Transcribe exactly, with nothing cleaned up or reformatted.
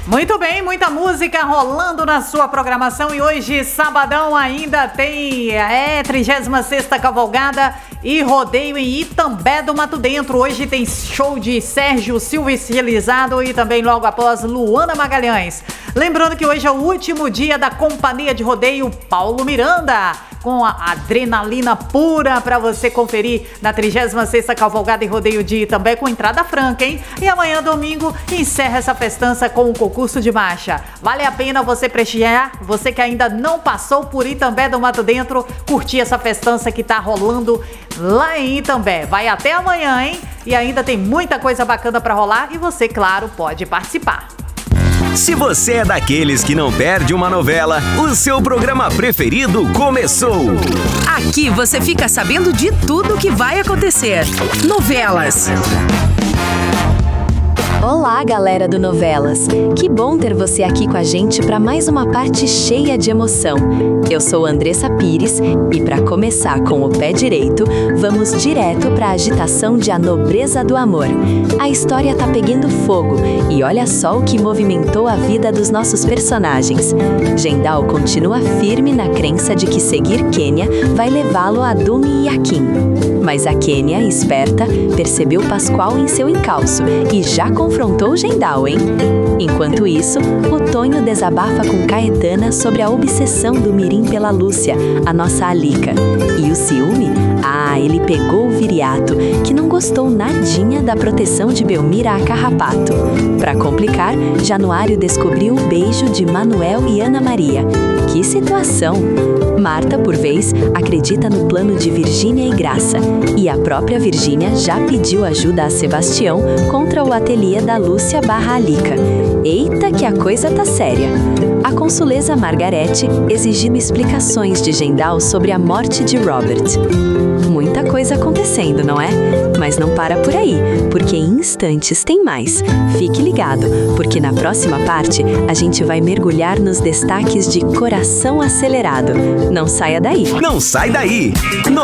Muito bem, muita música rolando na sua programação e hoje, sabadão, ainda tem é, trigésima sexta Cavalgada e rodeio em Itambé do Mato Dentro. Hoje tem show de Sérgio Silva Estilizado e também logo após Luana Magalhães. Lembrando que hoje é o último dia da Companhia de Rodeio Paulo Miranda, com a adrenalina pura para você conferir na trigésima sexta Cavalgada e Rodeio de Itambé com entrada franca, hein? E amanhã, domingo, encerra essa festança com o concurso de marcha. Vale a pena você prestigiar, você que ainda não passou por Itambé do Mato Dentro, curtir essa festança que tá rolando lá em Itambé. Vai até amanhã, hein? E ainda tem muita coisa bacana para rolar e você, claro, pode participar. Se você é daqueles que não perde uma novela, o seu programa preferido começou. Aqui você fica sabendo de tudo que vai acontecer. Novelas. Olá, galera do Novelas! Que bom ter você aqui com a gente para mais uma parte cheia de emoção. Eu sou Andressa Pires e para começar com o pé direito, vamos direto para a agitação de A Nobreza do Amor. A história tá pegando fogo e olha só o que movimentou a vida dos nossos personagens. Gendal continua firme na crença de que seguir Kênia vai levá-lo a Dumi e a Kim. Mas a Kênia, esperta, percebeu Pascoal em seu encalço e já confrontou Gendal, hein? Enquanto isso, o Tonho desabafa com Caetana sobre a obsessão do Mirim pela Lúcia, a nossa Alica. E o ciúme? Ah, ele pegou o Viriato, que não gostou nadinha da proteção de Belmira a Carrapato. Pra complicar, Januário descobriu o beijo de Manuel e Ana Maria. Que situação! Marta, por vez, acredita no plano de Virgínia e Graça. E a própria Virgínia já pediu ajuda a Sebastião contra o ateliê da Lúcia barra Alica. Eita, que a coisa tá séria! A consuleza Margarete exigindo explicações de Gendal sobre a morte de Robert. Muita coisa acontecendo, não é? Mas não para por aí, porque em instantes tem mais. Fique ligado, porque na próxima parte a gente vai mergulhar nos destaques de Coração Acelerado. Não saia daí! Não sai daí!